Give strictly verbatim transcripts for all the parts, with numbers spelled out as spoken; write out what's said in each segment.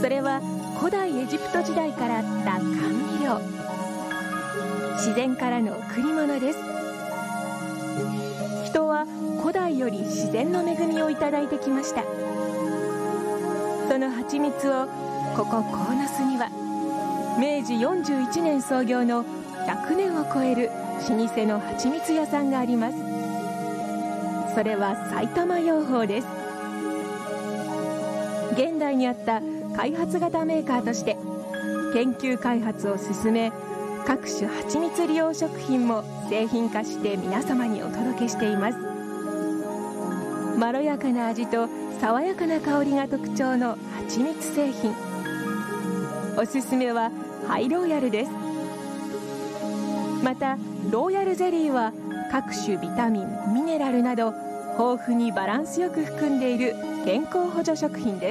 それは古代エジプト時代からあった甘味料、自然からの贈り物です。人は古代より自然の恵みをいただいてきました。その蜂蜜をここ鴻巣にはめいじよんじゅういちねん創業のひゃくねんを超える老舗の蜂蜜屋さんがあります。それは埼玉養蜂です。現代にあった開発型メーカーとして研究開発を進め、各種蜂蜜利用食品も製品化して皆様にお届けしています。まろやかな味と爽やかな香りが特徴の蜂蜜製品。おすすめはハイローヤルです。またローヤルゼリーは各種ビタミン、ミネラルなど豊富にバランスよく含んでいる健康補助食品です。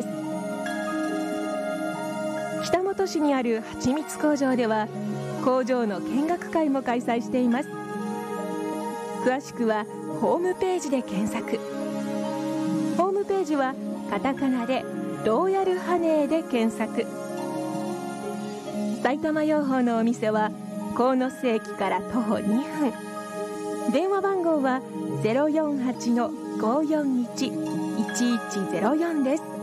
北本市にある蜂蜜工場では工場の見学会も開催しています。詳しくはホームページで検索。ホームページはカタカナでローヤルハネーで検索。埼玉養蜂のお店は鴻巣駅から徒歩にふん。電話番号は ゼロよんはちのごーよんいちいちいちゼロよん です。